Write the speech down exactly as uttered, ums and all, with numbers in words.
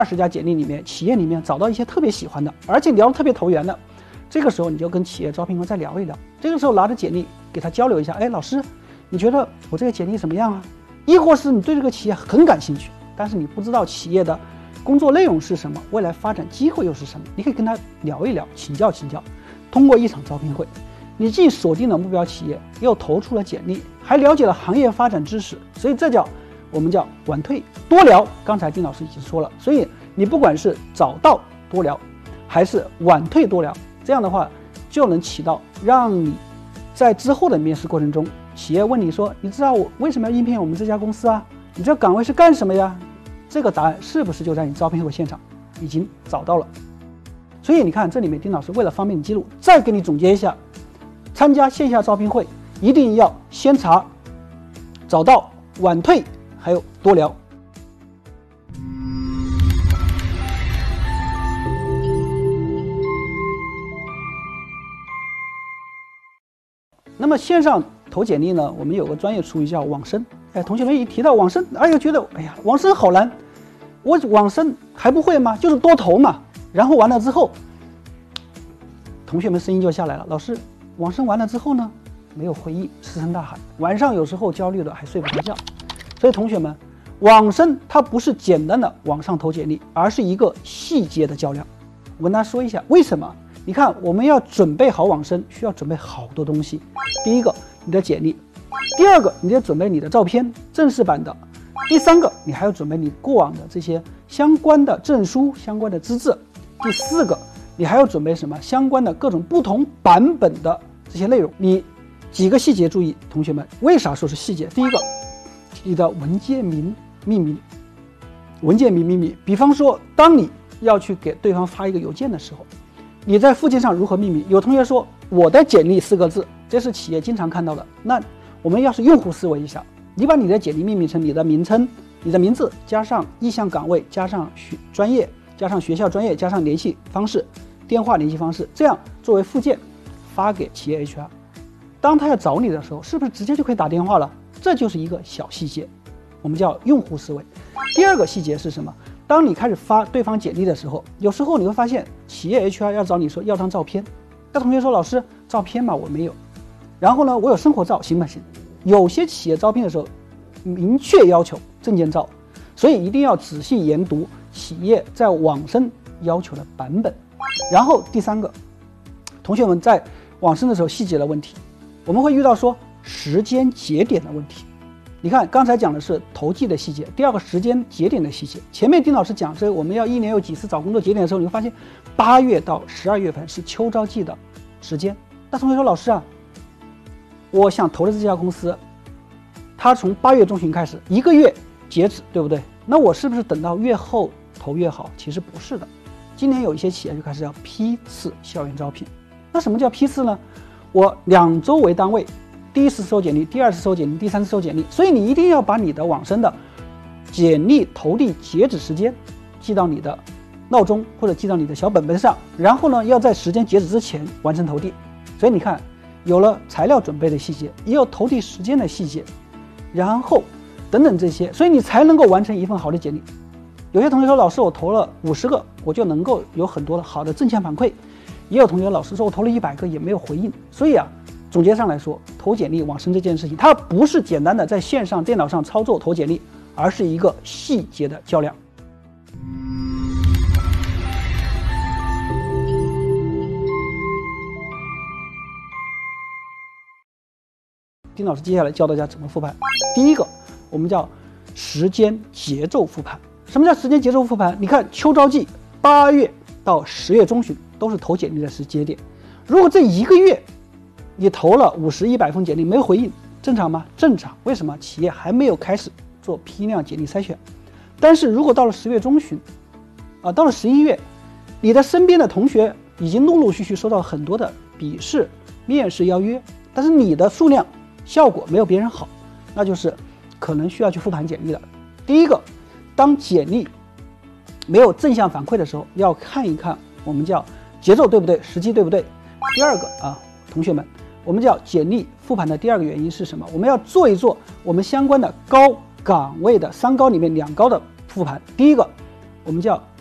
二十家简历里面，企业里面找到一些特别喜欢的，而且聊得特别投缘的，这个时候你就跟企业招聘官再聊一聊。这个时候拿着简历给他交流一下，哎，老师，你觉得我这个简历怎么样啊？亦或是你对这个企业很感兴趣，但是你不知道企业的工作内容是什么，未来发展机会又是什么，你可以跟他聊一聊，请教请教。通过一场招聘会，你既锁定了目标企业，又投出了简历，还了解了行业发展知识，所以这叫我们叫晚退多聊。刚才丁老师已经说了，所以你不管是早到多聊，还是晚退多聊，这样的话就能起到让你在之后的面试过程中，企业问你说，你知道我为什么要应聘我们这家公司啊？你这岗位是干什么呀？这个答案是不是就在你招聘会现场已经找到了？所以你看，这里面丁老师为了方便你记录，再给你总结一下：参加线下招聘会一定要先查、早到、晚退，还有多聊。那么线上投简历呢，我们有个专业术语叫网申。哎，同学们一提到网申，哎呀，觉得哎呀，网申好难，我网申还不会吗？就是多投嘛。然后完了之后，同学们声音就下来了，老师，网申完了之后呢，没有回应，石沉大海，晚上有时候焦虑的还睡不着觉。所以同学们，网申它不是简单的网上投简历，而是一个细节的较量。我跟大家说一下为什么。你看，我们要准备好网申，需要准备好多东西。第一个，你的简历；第二个，你得准备你的照片，正式版的；第三个，你还要准备你过往的这些相关的证书、相关的资质；第四个，你还要准备什么？相关的各种不同版本的这些内容。你几个细节注意，同学们，为啥说是细节？第一个，你的文件名命名，文件名命名。比方说，当你要去给对方发一个邮件的时候，你在附件上如何命名？有同学说我的简历四个字，这是企业经常看到的。那我们要是用户思维一下，你把你的简历命名成你的名称、你的名字加上意向岗位加上学专业加上学校专业加上联系方式、电话联系方式，这样作为附件发给企业 H R。当他要找你的时候，是不是直接就可以打电话了？这就是一个小细节，我们叫用户思维。第二个细节是什么？当你开始发对方简历的时候，有时候你会发现企业 H R 要找你说要张照片，那同学说老师照片嘛我没有，然后呢我有生活照行不行？有些企业招聘的时候明确要求证件照，所以一定要仔细研读企业在网申要求的版本。然后第三个，同学们在网申的时候细节的问题，我们会遇到说时间节点的问题。你看，刚才讲的是投递的细节，第二个时间节点的细节。前面丁老师讲，这我们要一年有几次找工作节点的时候，你会发现，八月到十二月份是秋招季的时间。那同学说，老师啊，我想投的这家公司，他从八月中旬开始，一个月截止，对不对？那我是不是等到月后投越好？其实不是的。今年有一些企业就开始要批次校园招聘。那什么叫批次呢？我两周为单位。第一次收简历，第二次收简历，第三次收简历，所以你一定要把你的网申的简历投递截止时间记到你的闹钟或者记到你的小本本上，然后呢，要在时间截止之前完成投递。所以你看，有了材料准备的细节，也有投递时间的细节，然后等等这些，所以你才能够完成一份好的简历。有些同学说，老师，我投了五十个，我就能够有很多的好的正向反馈；也有同学老师说我投了一百个也没有回应。所以啊。总结上来说，投简历网申这件事情，它不是简单的在线上电脑上操作投简历，而是一个细节的较量。丁老师接下来教大家怎么复盘。第一个，我们叫时间节奏复盘。什么叫时间节奏复盘？你看秋招季，八月到十月中旬都是投简历的时间点。如果这一个月你投了五十、一百封简历没有回应，正常吗？正常。为什么？企业还没有开始做批量简历筛选。但是如果到了十月中旬，啊，到了十一月，你的身边的同学已经陆陆续续收到很多的笔试、面试邀约，但是你的数量、效果没有别人好，那就是可能需要去复盘简历了。第一个，当简历没有正向反馈的时候，要看一看我们叫节奏对不对，时机对不对。第二个啊，同学们。我们叫简历复盘的第二个原因是什么？我们要做一做我们相关的高岗位的三高里面两高的复盘。第一个， 我们叫